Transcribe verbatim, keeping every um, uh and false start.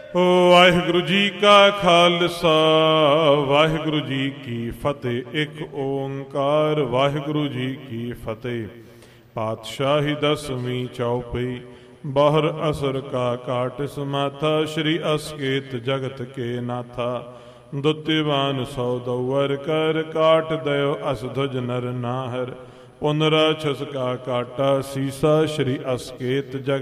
ਵਾਹਿਗੁਰੂ ਜੀ ਕਾ ਖਾਲਸਾ ਵਾਹਿਗੁਰੂ ਜੀ ਕੀ ਫਤਿਹ। ਇੱਕ ਓਂਕਾਰ ਵਾਹਿਗੁਰੂ ਜੀ ਕੀ ਫਤਿਹ। ਪਾਤਸ਼ਾਹੀ ਦਸਵੀਂ ਚੌਪਈ। ਬਾਹਰ ਅਸਰ ਕਾ ਕਾਟ ਸਮਾਥਾ, ਸ਼੍ਰੀ ਅਸਕੇਤ ਜਗਤ ਕੇ ਨਾਥਾ। ਦੁੱਤਿਵਾਨ ਸੌ ਦੌਵਰ ਕਰ, ਕਾਟ ਦਇਓ ਅਸ ਧੁਜ ਨਰ ਨਾਹਰ। ਪੁਨਰਾ ਛਸ ਕਾ ਕਾਟਾ ਸੀਸਾ, ਸ਼੍ਰੀ ਅਸਕੇਤ ਜਗਤ